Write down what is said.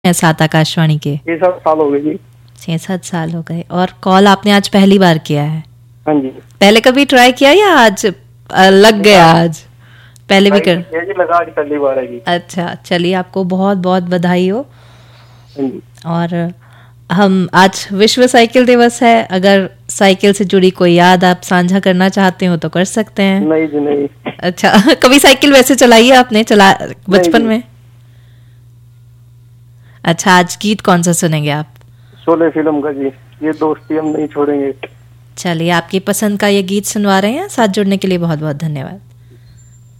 हैं साथ आकाशवाणी के? 6-7 साल हो गए जी। 6-7 साल हो गए। और कॉल आपने आज पहली बार किया है? हाँ जी। पहले कभी ट्राई किया या आज लग गया? आज पहले भी कर जी, लगा आज पहली बार है जी। अच्छा, चलिए आपको बहुत बहुत बधाई हो। हाँ जी। और हम आज विश्व साइकिल दिवस है, अगर साइकिल से जुड़ी कोई याद आप साझा करना चाहते हो तो कर सकते हैं। नहीं जी नहीं। अच्छा कभी साइकिल वैसे चलाई है आपने? चला बचपन में? अच्छा, आज गीत कौन सा सुनेंगे आप? शोले फिल्म का जी, ये दोस्ती हम नहीं छोड़ेंगे। चलिए आपकी पसंद का ये गीत सुनवा रहे हैं। साथ जुड़ने के लिए बहुत बहुत धन्यवाद।